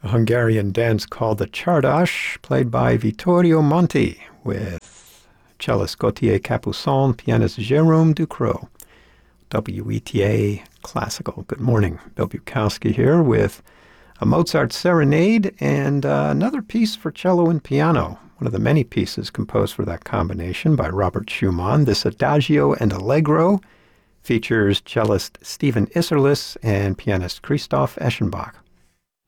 a Hungarian dance called the Csardas, played by Vittorio Monti, with cellist Gautier Capuçon, pianist Jérôme Ducrot. WETA Classical. Good morning. Bill Bukowski here with a Mozart Serenade and another piece for cello and piano, one of the many pieces composed for that combination by Robert Schumann. This Adagio and Allegro features cellist Stephen Isserlis and pianist Christoph Eschenbach.